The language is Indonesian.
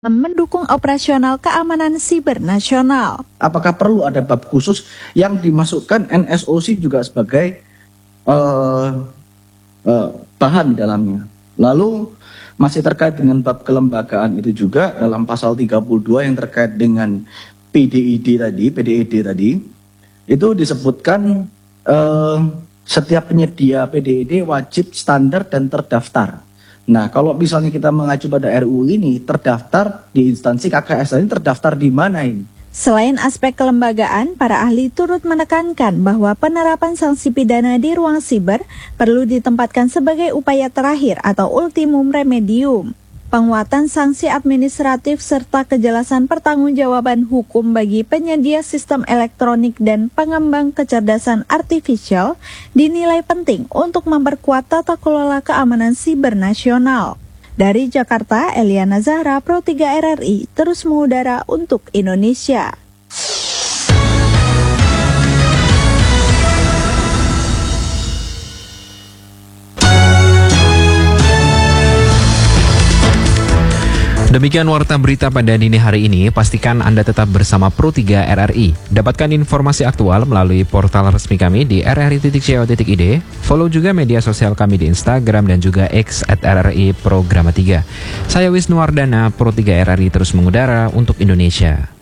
mendukung operasional keamanan siber nasional. Apakah perlu ada bab khusus yang dimasukkan NSOC juga sebagai bahan di dalamnya? Lalu masih terkait dengan bab kelembagaan itu juga dalam pasal 32 yang terkait dengan PDID tadi, itu disebutkan setiap penyedia PDID wajib standar dan terdaftar. Nah, kalau misalnya kita mengacu pada RUU ini, terdaftar di instansi KKS ini terdaftar di mana ini? Selain aspek kelembagaan, para ahli turut menekankan bahwa penerapan sanksi pidana di ruang siber perlu ditempatkan sebagai upaya terakhir atau ultimum remedium. Penguatan sanksi administratif serta kejelasan pertanggungjawaban hukum bagi penyedia sistem elektronik dan pengembang kecerdasan artifisial dinilai penting untuk memperkuat tata kelola keamanan siber nasional. Dari Jakarta, Eliana Zahra, Pro 3 RRI, terus mengudara untuk Indonesia. Demikian warta berita pada dini hari ini. Pastikan Anda tetap bersama Pro 3 RRI. Dapatkan informasi aktual melalui portal resmi kami di rri.co.id. Follow juga media sosial kami di Instagram dan juga X @RRI Programa 3. Saya Wisnu Wardana, Pro 3 RRI terus mengudara untuk Indonesia.